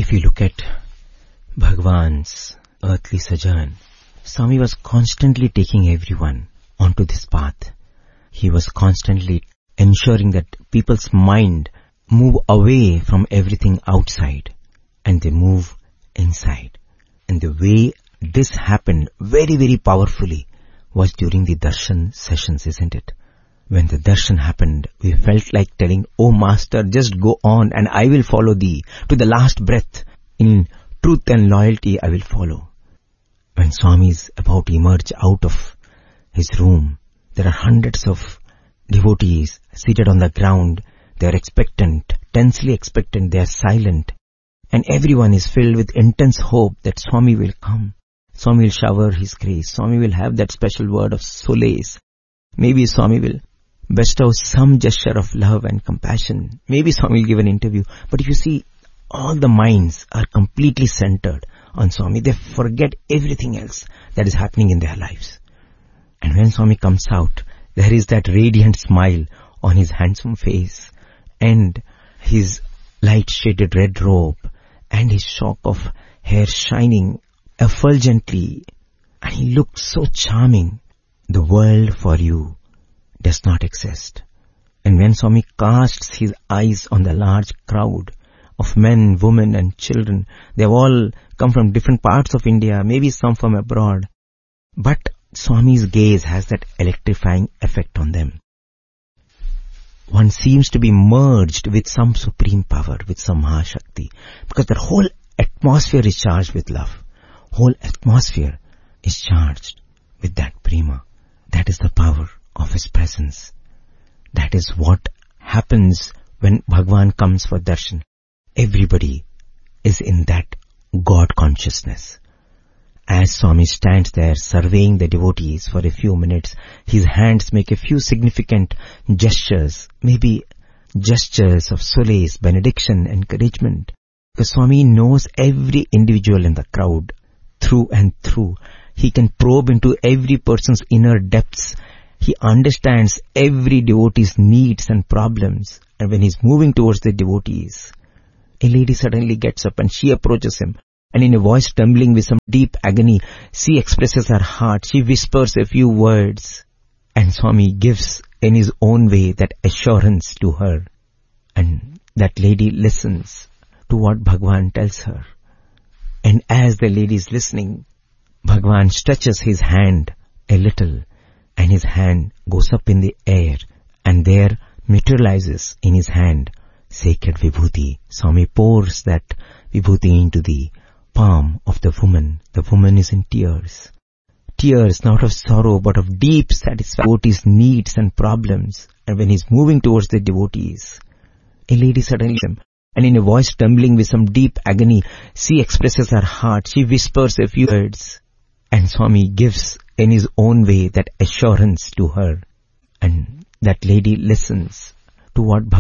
If you look at Bhagwan's earthly sojourn, Swami was constantly taking everyone onto this path. He was constantly ensuring that people's mind move away from everything outside and they move inside. And the way this happened very, very powerfully was during the darshan sessions, isn't it? When the darshan happened, we felt like telling, "Oh Master, just go on and I will follow thee. To the last breath, in truth and loyalty, I will follow." When Swami is about to emerge out of his room, there are hundreds of devotees seated on the ground. They are expectant, tensely expectant, they are silent. And everyone is filled with intense hope that Swami will come. Swami will shower his grace. Swami will have that special word of solace. Maybe Swami will bestow some gesture of love and compassion. Maybe Swami will give an interview. But if you see, all the minds are completely centered on Swami. They forget everything else that is happening in their lives. And when Swami comes out, there is that radiant smile on his handsome face and his light-shaded red robe and his shock of hair shining effulgently. And he looks so charming. The world for you does not exist. And when Swami casts his eyes on the large crowd of men, women and children, they have all come from different parts of India, maybe some from abroad. But Swami's gaze has that electrifying effect on them. One seems to be merged with some supreme power, with some Mahashakti, because the whole atmosphere is charged with love. Whole atmosphere is charged with that prema. That is the power of his presence. That is what happens when Bhagwan comes for darshan. Everybody is in that God consciousness. As Swami stands there surveying the devotees for a few minutes, his hands make a few significant gestures, maybe gestures of solace, benediction, encouragement. Because Swami knows every individual in the crowd through and through. He can probe into every person's inner depths. He understands every devotee's needs and problems. And when he's moving towards the devotees, a lady suddenly gets up and she approaches him. And in a voice trembling with some deep agony, she expresses her heart. She whispers a few words. And Swami gives in his own way that assurance to her. And that lady listens to what Bhagwan tells her. And as the lady is listening, Bhagwan stretches his hand a little. And his hand goes up in the air. And there materializes in his hand sacred vibhuti. Swami pours that vibhuti into the palm of the woman. The woman is in tears. Tears not of sorrow but of deep satisfaction. Devotees' needs and problems. And when he's moving towards the devotees, a lady suddenly, and in a voice trembling with some deep agony, she expresses her heart. She whispers a few words. And Swami gives in his own way that assurance to her. And that lady listens to what